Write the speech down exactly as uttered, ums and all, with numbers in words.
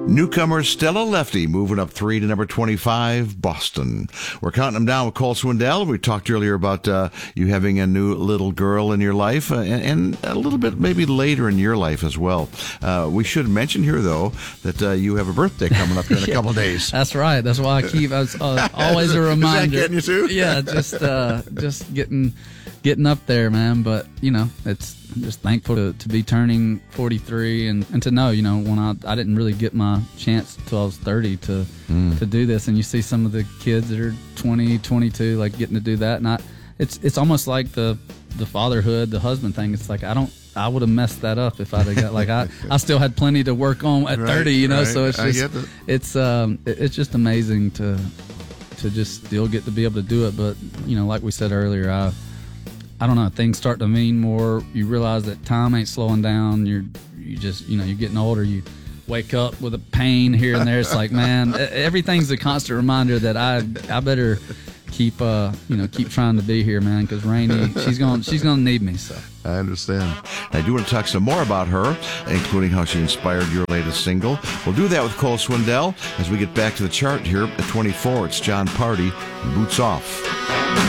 Newcomer Stella Lefty moving up three to number twenty-five, Boston. We're counting them down with Cole Swindell. We talked earlier about uh, you having a new little girl in your life, uh, and, and a little bit maybe later in your life as well. Uh, we should mention here, though, that uh, you have a birthday coming up in a yeah, couple of days. That's right. That's why I keep I was, uh, always a reminder. Is that getting you too? Yeah, just uh, just getting getting up there, man. But you know, it's I'm just thankful to, to be turning forty-three and, and to know, you know, when I I didn't really get my chance till I was thirty to mm. to do this. And you see some of the kids that are twenty, twenty-two, like getting to do that. And I, it's it's almost like the the fatherhood, the husband thing. It's like I don't I would have messed that up if I'd have got like I, I still had plenty to work on at right, thirty, you know. Right. So it's just it. it's um it, it's just amazing to to just still get to be able to do it. But you know, like we said earlier, I. I don't know, things start to mean more. You realize that time ain't slowing down. You're, you just, you know, you're getting older. You wake up with a pain here and there. It's like, man, everything's a constant reminder that I, I better keep, uh, you know, keep trying to be here, man. Because Rainey, she's going, she's going to need me. So I understand. I do want to talk some more about her, including how she inspired your latest single. We'll do that with Cole Swindell as we get back to the chart here at twenty-four. It's Jon Pardi, Boots Off.